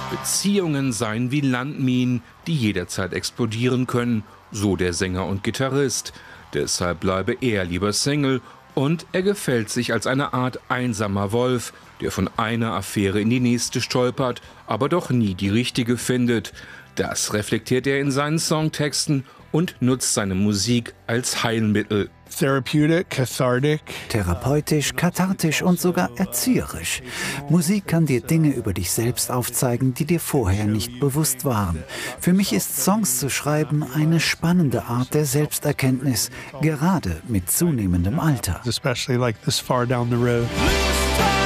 Beziehungen seien wie Landminen, die jederzeit explodieren können, so der Sänger und Gitarrist. Deshalb bleibe er lieber Single und er gefällt sich als eine Art einsamer Wolf, der von einer Affäre in die nächste stolpert, aber doch nie die richtige findet. Das reflektiert er in seinen Songtexten und nutzt seine Musik als Heilmittel. Therapeutisch, kathartisch und sogar erzieherisch. Musik kann dir Dinge über dich selbst aufzeigen, die dir vorher nicht bewusst waren. Für mich ist Songs zu schreiben eine spannende Art der Selbsterkenntnis, gerade mit zunehmendem Alter. Especially like this far down the road.